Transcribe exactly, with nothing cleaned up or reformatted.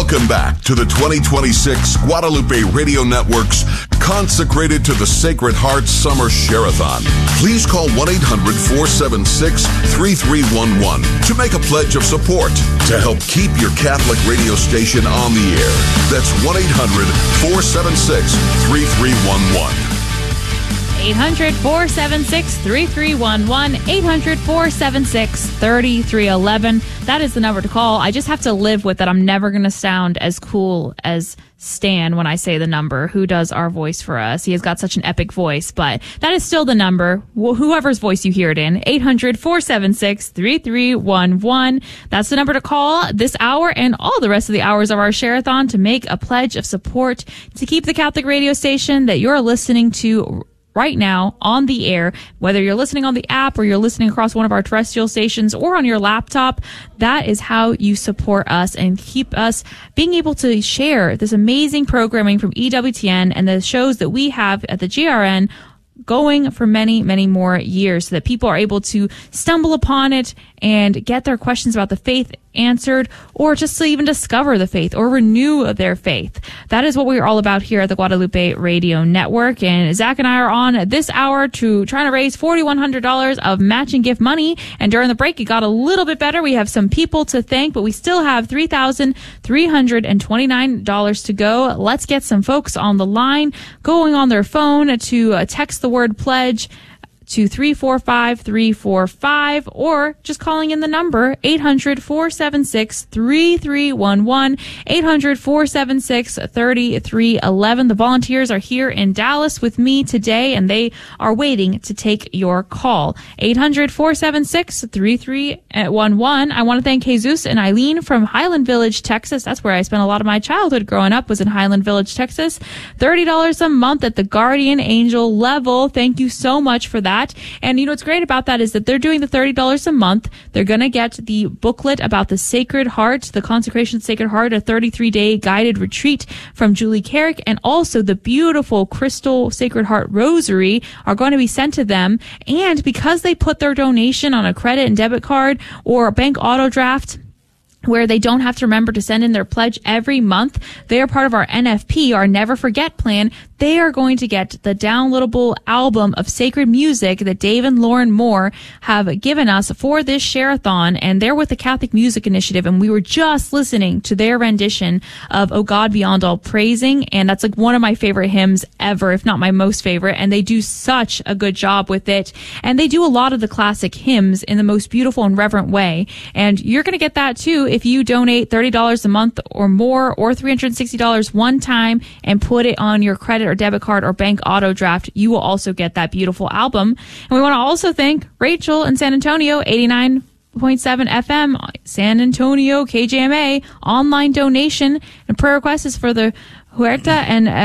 Welcome back to the twenty twenty-six Guadalupe Radio Network's Consecrated to the Sacred Heart Summer Share-a-thon. Please call one eight hundred four seven six three three one one to make a pledge of support to help keep your Catholic radio station on the air. That's one eight hundred four seven six three three one one. eight hundred four seven six three three one one, eight hundred four seven six three three one one. That is the number to call. I just have to live with that. I'm never going to sound as cool as Stan when I say the number, who does our voice for us. He has got such an epic voice, but that is still the number. Wh- whoever's voice you hear it in, eight hundred four seven six three three one one. That's the number to call this hour and all the rest of the hours of our Share-a-thon to make a pledge of support to keep the Catholic radio station that you're listening to right now on the air, whether you're listening on the app or you're listening across one of our terrestrial stations or on your laptop. That is how you support us and keep us being able to share this amazing programming from E W T N and the shows that we have at the G R N going for many, many more years so that people are able to stumble upon it and get their questions about the faith answered, or just to even discover the faith or renew their faith. That is what we're all about here at the Guadalupe Radio Network. And Zach and I are on this hour to trying to raise four thousand one hundred dollars of matching gift money. And during the break, it got a little bit better. We have some people to thank, but we still have three thousand three hundred twenty-nine dollars to go. Let's get some folks on the line going on their phone to uh, text the word pledge to three four five three four five, or just calling in the number eight hundred four seven six three three one one, eight hundred four seven six three three one one. The volunteers are here in Dallas with me today, and they are waiting to take your call. eight hundred four seven six three three one one. I want to thank Jesus and Eileen from Highland Village, Texas. That's where I spent a lot of my childhood growing up, was in Highland Village, Texas. thirty dollars a month at the Guardian Angel level. Thank you so much for that. And you know what's great about that is that they're doing the thirty dollars a month. They're going to get the booklet about the Sacred Heart, the Consecration of the Sacred Heart, a thirty-three day guided retreat from Julie Carrick, and also the beautiful Crystal Sacred Heart Rosary are going to be sent to them. And because they put their donation on a credit and debit card or a bank auto draft, where they don't have to remember to send in their pledge every month, they are part of our N F P, our Never Forget plan. They are going to get the downloadable album of sacred music that Dave and Lauren Moore have given us for this Share-a-thon, and they're with the Catholic Music Initiative, and we were just listening to their rendition of "O God Beyond All Praising," and that's like one of my favorite hymns ever, if not my most favorite, and they do such a good job with it, and they do a lot of the classic hymns in the most beautiful and reverent way, and you're going to get that too if you donate thirty dollars a month or more, or three hundred sixty dollars one time and put it on your credit or debit card or bank auto draft. You will also get that beautiful album. And we want to also thank Rachel in San Antonio, eighty-nine point seven F M, San Antonio K J M A, online donation and prayer requests is for the Huerta and uh,